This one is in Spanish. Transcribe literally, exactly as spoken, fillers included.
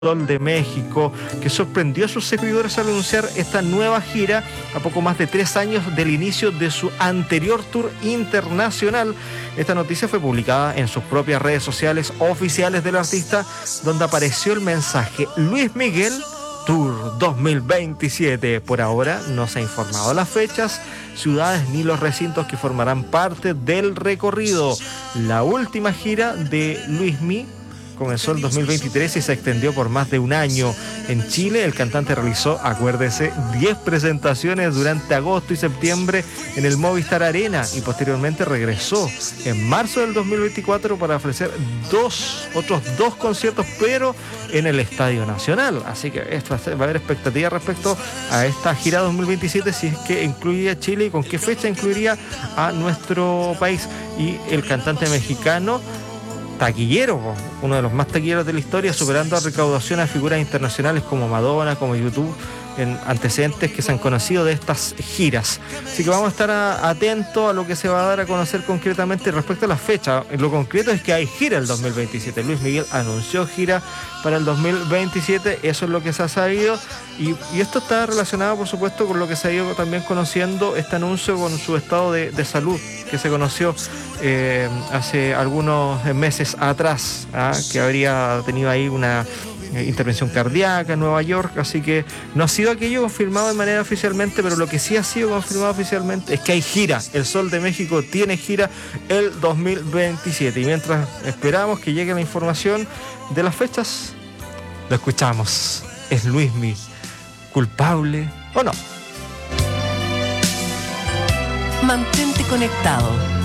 Sol de México, que sorprendió a sus seguidores al anunciar esta nueva gira a poco más de tres años del inicio de su anterior tour internacional. Esta noticia fue publicada en sus propias redes sociales oficiales del artista, donde apareció el mensaje: Luis Miguel Tour dos mil veintisiete. Por ahora no se ha informado las fechas, ciudades ni los recintos que formarán parte del recorrido. La última gira de Luis Miguel comenzó el dos mil veintitrés y se extendió por más de un año. En Chile, el cantante realizó, acuérdese, diez presentaciones durante agosto y septiembre en el Movistar Arena y posteriormente regresó en marzo del dos mil veinticuatro para ofrecer dos, otros dos conciertos, pero en el Estadio Nacional. Así que esto va a haber expectativa respecto a esta gira dos mil veintisiete, si es que incluye a Chile y con qué fecha incluiría a nuestro país. Y el cantante mexicano, taquillero, uno de los más taquilleros de la historia, superando a recaudación a figuras internacionales como Madonna, como YouTube, en antecedentes que se han conocido de estas giras. Así que vamos a estar a, atentos a lo que se va a dar a conocer concretamente respecto a la fecha. Lo concreto es que hay gira el dos mil veintisiete. Luis Miguel anunció gira para el dos mil veintisiete, eso es lo que se ha sabido, y, y esto está relacionado, por supuesto, con lo que se ha ido también conociendo, este anuncio con su estado de, de salud, que se conoció eh, hace algunos meses atrás, ¿ah? que habría tenido ahí una eh, intervención cardíaca en Nueva York. Así que no ha sido aquello confirmado de manera oficialmente, pero lo que sí ha sido confirmado oficialmente es que hay gira. El Sol de México tiene gira el dos mil veintisiete, y mientras esperamos que llegue la información de las fechas, lo escuchamos. ¿Es Luismi culpable o no? Mantente conectado.